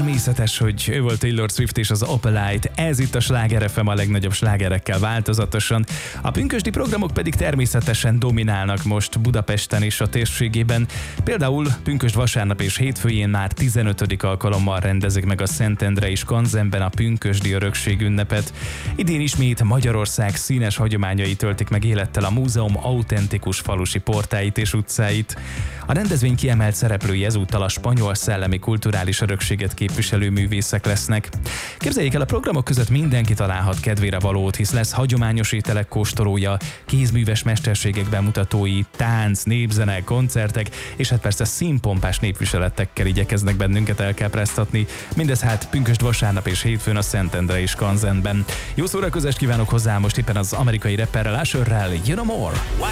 természetes, hogy ő volt Taylor Swift és az Opalite. Ez itt a Sláger FM a legnagyobb slágerekkel változatosan. A pünkösdi programok pedig természetesen dominálnak most Budapesten és a térségében. Például pünkösd vasárnap és hétfőjén már 15. alkalommal rendezik meg a Szentendrei Skanzenben a pünkösdi örökség ünnepet. Idén ismét Magyarország színes hagyományai töltik meg élettel a múzeum autentikus falusi portáit és utcáit. A rendezvény kiemelt szereplői ezúttal a spanyol szellemi kulturális örökséget képviselő művészek lesznek. Képzeljék el, a programok között mindenki találhat kedvére valót, hisz lesz hagyományos ételek kóstolója, kézműves mesterségek bemutatói, tánc, népzene, koncertek, és hát persze színpompás népviseletekkel igyekeznek bennünket elkápráztatni. Mindez hát pünkösd vasárnap és hétfőn a Szentendrei Skanzenben. Jó szórakozást kívánok hozzá most éppen az amerikai rapperrel, Usherrel, You Know More!